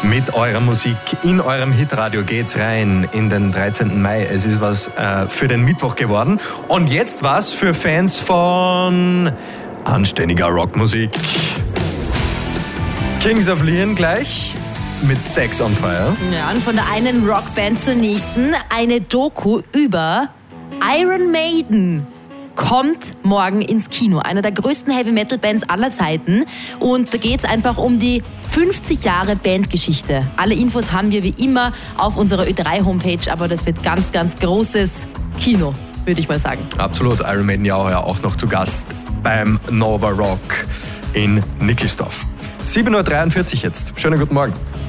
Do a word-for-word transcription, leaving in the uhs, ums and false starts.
Mit eurer Musik in eurem Hitradio geht's rein in den dreizehnten Mai. Es ist was äh, für den Mittwoch geworden. Und jetzt was für Fans von anständiger Rockmusik. Kings of Leon gleich mit Sex on Fire. Ja, und von der einen Rockband zur nächsten. Eine Doku über Iron Maiden kommt morgen ins Kino. Einer der größten Heavy-Metal-Bands aller Zeiten. Und da geht es einfach um die fünfzig Jahre Bandgeschichte. Alle Infos haben wir wie immer auf unserer Ö drei Homepage, aber das wird ganz, ganz großes Kino, würde ich mal sagen. Absolut. Iron Maiden ja auch noch zu Gast beim Nova Rock in Nickelsdorf. sieben Uhr dreiundvierzig jetzt. Schönen guten Morgen.